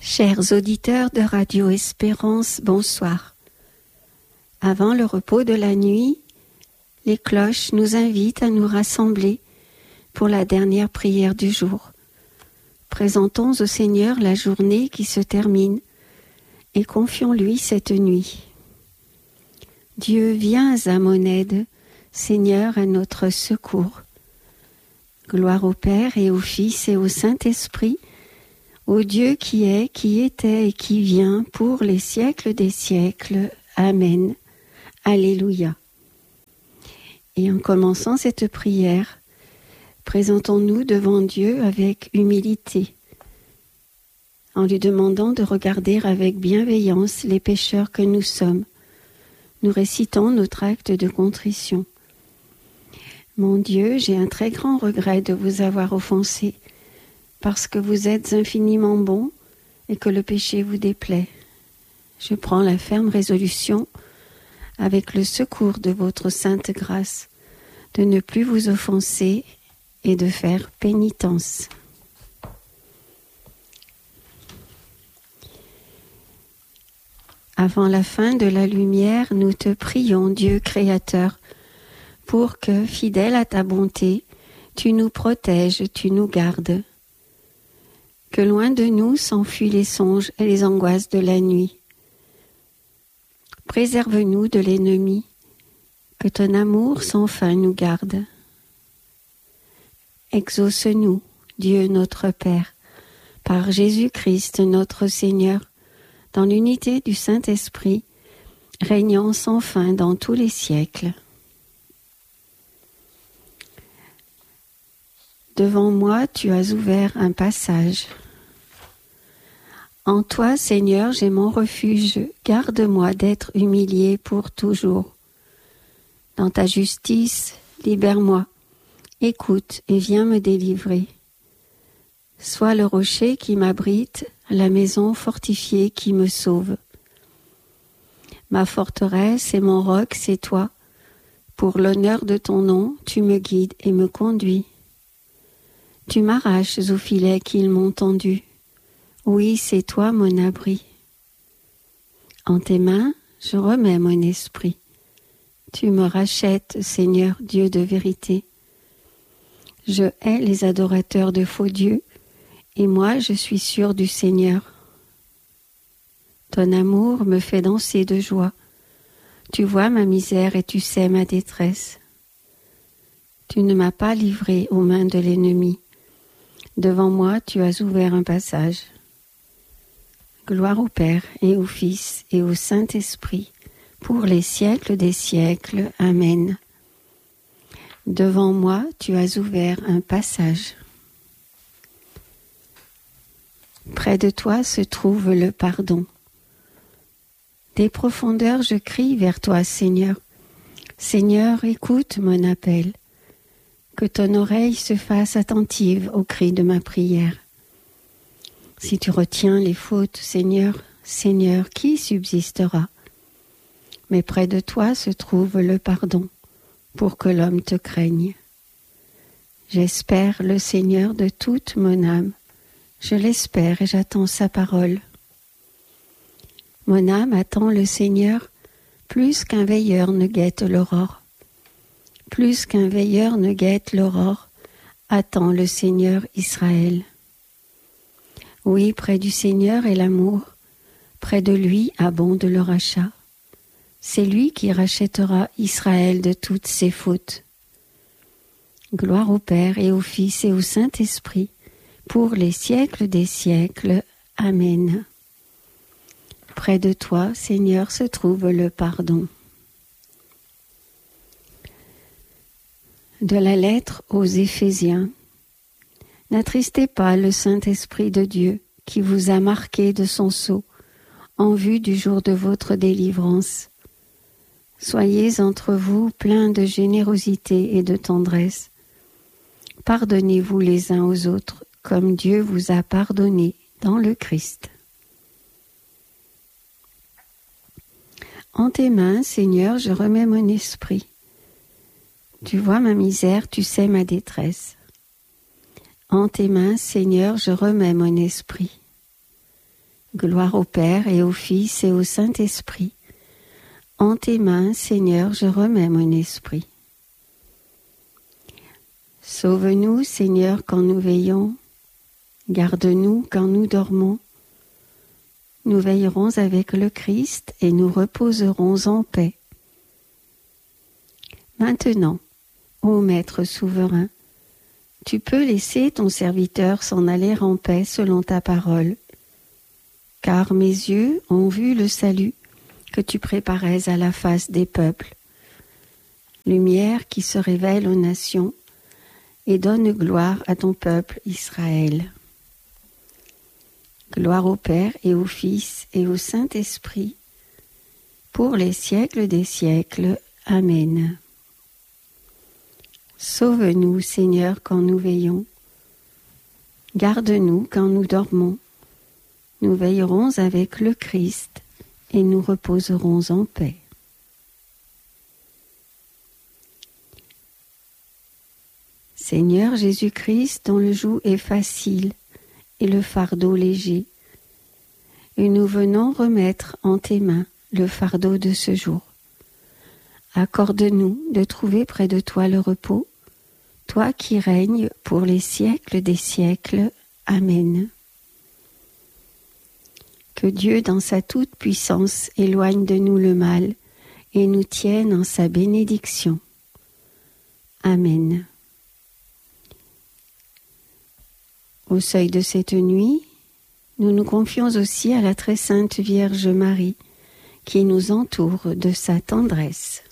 Chers auditeurs de Radio Espérance, bonsoir. Avant le repos de la nuit, les cloches nous invitent à nous rassembler pour la dernière prière du jour. Présentons au Seigneur la journée qui se termine et confions-lui cette nuit. Dieu, viens à mon aide, Seigneur, à notre secours. Gloire au Père et au Fils et au Saint-Esprit, au Dieu qui est, qui était et qui vient pour les siècles des siècles. Amen. Alléluia. Et en commençant cette prière, présentons-nous devant Dieu avec humilité, en lui demandant de regarder avec bienveillance les pécheurs que nous sommes. Nous récitons notre acte de contrition. Mon Dieu, j'ai un très grand regret de vous avoir offensé, parce que vous êtes infiniment bon et que le péché vous déplaît. Je prends la ferme résolution, avec le secours de votre sainte grâce, de ne plus vous offenser et de faire pénitence. Avant la fin de la lumière, nous te prions, Dieu créateur, pour que, fidèle à ta bonté, tu nous protèges, tu nous gardes. Que loin de nous s'enfuient les songes et les angoisses de la nuit. Préserve-nous de l'ennemi, que ton amour sans fin nous garde. Exauce-nous, Dieu notre Père, par Jésus-Christ notre Seigneur, dans l'unité du Saint-Esprit, régnant sans fin dans tous les siècles. Devant moi, tu as ouvert un passage. En toi, Seigneur, j'ai mon refuge. Garde-moi d'être humilié pour toujours. Dans ta justice, libère-moi. Écoute et viens me délivrer. Sois le rocher qui m'abrite, la maison fortifiée qui me sauve. Ma forteresse et mon roc, c'est toi. Pour l'honneur de ton nom, tu me guides et me conduis. Tu m'arraches aux filets qu'ils m'ont tendus. Oui, c'est toi mon abri. En tes mains, je remets mon esprit. Tu me rachètes, Seigneur, Dieu de vérité. Je hais les adorateurs de faux dieux, et moi je suis sûr du Seigneur. Ton amour me fait danser de joie. Tu vois ma misère et tu sais ma détresse. Tu ne m'as pas livré aux mains de l'ennemi. Devant moi, tu as ouvert un passage. Gloire au Père et au Fils et au Saint-Esprit, pour les siècles des siècles. Amen. Devant moi, tu as ouvert un passage. Près de toi se trouve le pardon. Des profondeurs, je crie vers toi, Seigneur. Seigneur, écoute mon appel. Que ton oreille se fasse attentive au cri de ma prière. Si tu retiens les fautes, Seigneur, Seigneur, qui subsistera? Mais près de toi se trouve le pardon, pour que l'homme te craigne. J'espère le Seigneur de toute mon âme. Je l'espère et j'attends sa parole. Mon âme attend le Seigneur plus qu'un veilleur ne guette l'aurore. Plus qu'un veilleur ne guette l'aurore, attend le Seigneur Israël. Oui, près du Seigneur est l'amour, près de lui abonde le rachat. C'est lui qui rachètera Israël de toutes ses fautes. Gloire au Père et au Fils et au Saint-Esprit, pour les siècles des siècles. Amen. Près de toi, Seigneur, se trouve le pardon. De la lettre aux Éphésiens. N'attristez pas le Saint-Esprit de Dieu qui vous a marqué de son sceau en vue du jour de votre délivrance. Soyez entre vous pleins de générosité et de tendresse. Pardonnez-vous les uns aux autres comme Dieu vous a pardonné dans le Christ. En tes mains, Seigneur, je remets mon esprit. Tu vois ma misère, tu sais ma détresse. En tes mains, Seigneur, je remets mon esprit. Gloire au Père et au Fils et au Saint-Esprit. En tes mains, Seigneur, je remets mon esprit. Sauve-nous, Seigneur, quand nous veillons. Garde-nous quand nous dormons. Nous veillerons avec le Christ et nous reposerons en paix. Maintenant, ô Maître souverain, tu peux laisser ton serviteur s'en aller en paix selon ta parole, car mes yeux ont vu le salut que tu préparais à la face des peuples, lumière qui se révèle aux nations et donne gloire à ton peuple Israël. Gloire au Père et au Fils et au Saint-Esprit, pour les siècles des siècles. Amen. Sauve-nous, Seigneur, quand nous veillons. Garde-nous quand nous dormons. Nous veillerons avec le Christ et nous reposerons en paix. Seigneur Jésus-Christ, dont le joug est facile et le fardeau léger, et nous venons remettre en tes mains le fardeau de ce jour. Accorde-nous de trouver près de toi le repos, toi qui règnes pour les siècles des siècles. Amen. Que Dieu, dans sa toute-puissance, éloigne de nous le mal et nous tienne en sa bénédiction. Amen. Au seuil de cette nuit, nous nous confions aussi à la très sainte Vierge Marie, qui nous entoure de sa tendresse.